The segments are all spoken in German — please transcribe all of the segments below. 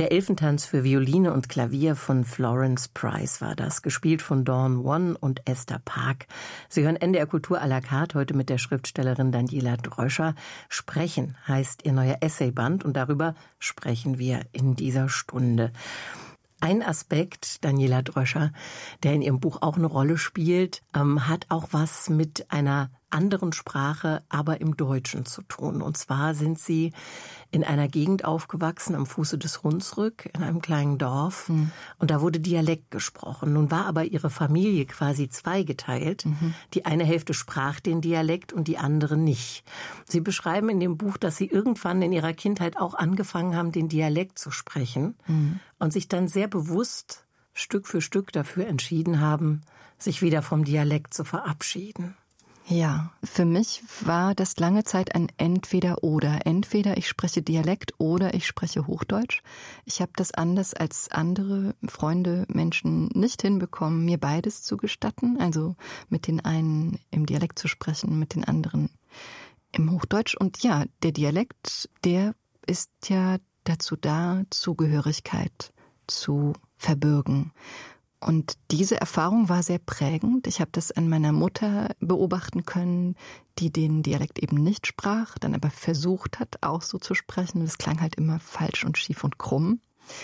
Der Elfentanz für Violine und Klavier von Florence Price war das, gespielt von Dawn Won und Esther Park. Sie hören NDR Kultur à la carte, heute mit der Schriftstellerin Daniela Dröscher. Sprechen heißt ihr neuer Essayband und darüber sprechen wir in dieser Stunde. Ein Aspekt, Daniela Dröscher, der in Ihrem Buch auch eine Rolle spielt, hat auch was mit einer anderen Sprache, aber im Deutschen zu tun. Und zwar sind Sie in einer Gegend aufgewachsen, am Fuße des Hunsrück, in einem kleinen Dorf. Und da wurde Dialekt gesprochen. Nun war aber Ihre Familie quasi zweigeteilt. Die eine Hälfte sprach den Dialekt und die andere nicht. Sie beschreiben in dem Buch, dass Sie irgendwann in Ihrer Kindheit auch angefangen haben, den Dialekt zu sprechen und sich dann sehr bewusst Stück für Stück dafür entschieden haben, sich wieder vom Dialekt zu verabschieden. Ja, für mich war das lange Zeit ein Entweder-Oder. Entweder ich spreche Dialekt oder ich spreche Hochdeutsch. Ich habe das anders als andere Freunde, Menschen nicht hinbekommen, mir beides zu gestatten. Also mit den einen im Dialekt zu sprechen, mit den anderen im Hochdeutsch. Und ja, der Dialekt, der ist ja dazu da, Zugehörigkeit zu verbürgen. Und diese Erfahrung war sehr prägend. Ich habe das an meiner Mutter beobachten können, die den Dialekt eben nicht sprach, dann aber versucht hat, auch so zu sprechen. Das klang halt immer falsch und schief und krumm.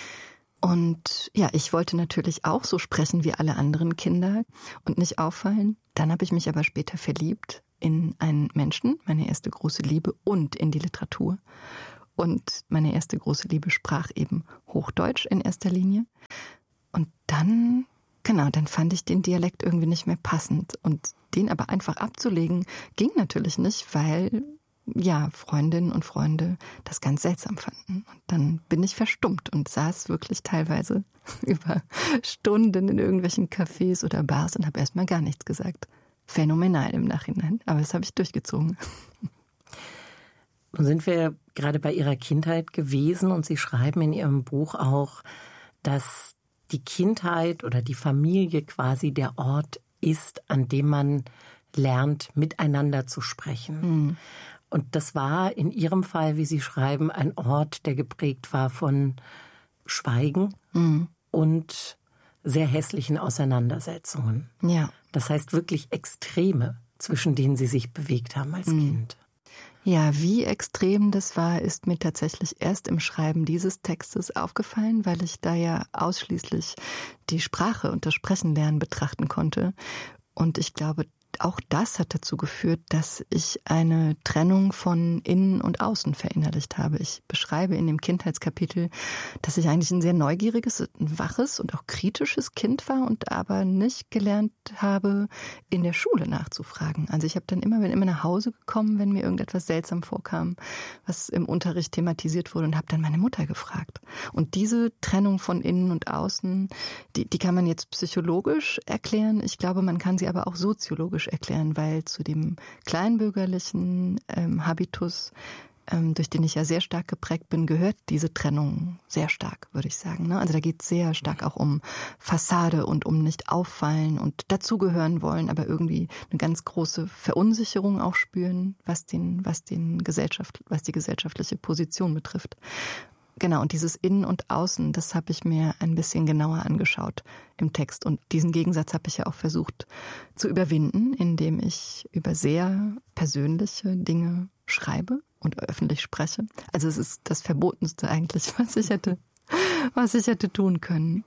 Und ja, ich wollte natürlich auch so sprechen wie alle anderen Kinder und nicht auffallen. Dann habe ich mich aber später verliebt in einen Menschen, meine erste große Liebe, und in die Literatur. Und meine erste große Liebe sprach eben Hochdeutsch in erster Linie. Und dann fand ich den Dialekt irgendwie nicht mehr passend. Und den aber einfach abzulegen, ging natürlich nicht, weil, ja, Freundinnen und Freunde das ganz seltsam fanden. Und dann bin ich verstummt und saß wirklich teilweise über Stunden in irgendwelchen Cafés oder Bars und habe erstmal gar nichts gesagt. Phänomenal im Nachhinein, aber das habe ich durchgezogen. Nun sind wir gerade bei Ihrer Kindheit gewesen und Sie schreiben in Ihrem Buch auch, dass die Kindheit oder die Familie quasi der Ort ist, an dem man lernt, miteinander zu sprechen. Und das war in Ihrem Fall, wie Sie schreiben, ein Ort, der geprägt war von Schweigen und sehr hässlichen Auseinandersetzungen. Ja. Das heißt wirklich Extreme, zwischen denen Sie sich bewegt haben als Kind. Ja, wie extrem das war, ist mir tatsächlich erst im Schreiben dieses Textes aufgefallen, weil ich da ja ausschließlich die Sprache und das Sprechenlernen betrachten konnte. Und ich glaube, auch das hat dazu geführt, dass ich eine Trennung von Innen und Außen verinnerlicht habe. Ich beschreibe in dem Kindheitskapitel, dass ich eigentlich ein sehr neugieriges, ein waches und auch kritisches Kind war und aber nicht gelernt habe, in der Schule nachzufragen. Also ich habe dann bin immer nach Hause gekommen, wenn mir irgendetwas seltsam vorkam, was im Unterricht thematisiert wurde, und habe dann meine Mutter gefragt. Und diese Trennung von Innen und Außen, die kann man jetzt psychologisch erklären. Ich glaube, man kann sie aber auch soziologisch erklären, weil zu dem kleinbürgerlichen Habitus, durch den ich ja sehr stark geprägt bin, gehört diese Trennung sehr stark, würde ich sagen. Also da geht es sehr stark auch um Fassade und um nicht auffallen und dazugehören wollen, aber irgendwie eine ganz große Verunsicherung auch spüren, was die gesellschaftliche Position betrifft. Genau, und dieses Innen und Außen, das habe ich mir ein bisschen genauer angeschaut im Text. Und diesen Gegensatz habe ich ja auch versucht zu überwinden, indem ich über sehr persönliche Dinge schreibe und öffentlich spreche. Also es ist das Verbotenste eigentlich, was ich hätte tun können.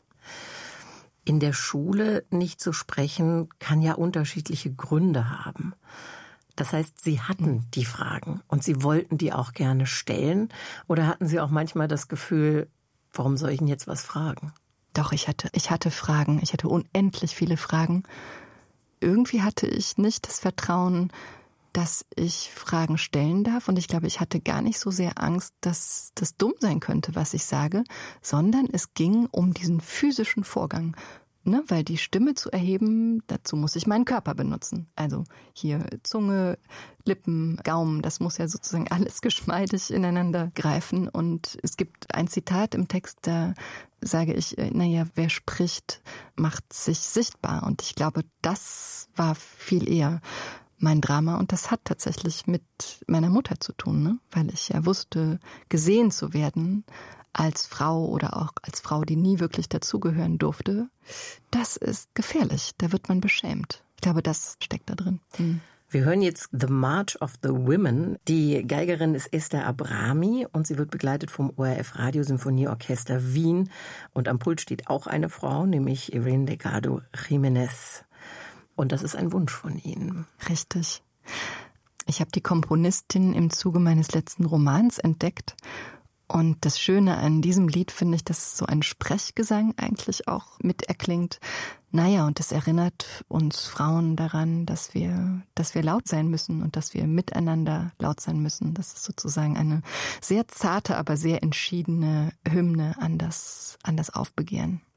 In der Schule nicht zu sprechen, kann ja unterschiedliche Gründe haben. Das heißt, Sie hatten die Fragen und Sie wollten die auch gerne stellen, oder hatten Sie auch manchmal das Gefühl, warum soll ich denn jetzt was fragen? Doch, ich hatte Fragen. Ich hatte unendlich viele Fragen. Irgendwie hatte ich nicht das Vertrauen, dass ich Fragen stellen darf. Und ich glaube, ich hatte gar nicht so sehr Angst, dass das dumm sein könnte, was ich sage, sondern es ging um diesen physischen Vorgang. Weil die Stimme zu erheben, dazu muss ich meinen Körper benutzen. Also hier Zunge, Lippen, Gaumen, das muss ja sozusagen alles geschmeidig ineinander greifen. Und es gibt ein Zitat im Text, da sage ich, wer spricht, macht sich sichtbar. Und ich glaube, das war viel eher mein Drama. Und das hat tatsächlich mit meiner Mutter zu tun, weil ich ja wusste, gesehen zu werden als Frau oder auch als Frau, die nie wirklich dazugehören durfte, das ist gefährlich. Da wird man beschämt. Ich glaube, das steckt da drin. Wir hören jetzt The March of the Women. Die Geigerin ist Esther Abrami und sie wird begleitet vom ORF Radiosymphonieorchester Wien. Und am Pult steht auch eine Frau, nämlich Irene Delgado Jiménez. Und das ist ein Wunsch von Ihnen. Richtig. Ich habe die Komponistin im Zuge meines letzten Romans entdeckt. Und das Schöne an diesem Lied finde ich, dass so ein Sprechgesang eigentlich auch mit erklingt. Naja, und das erinnert uns Frauen daran, dass wir laut sein müssen und dass wir miteinander laut sein müssen. Das ist sozusagen eine sehr zarte, aber sehr entschiedene Hymne an das Aufbegehren.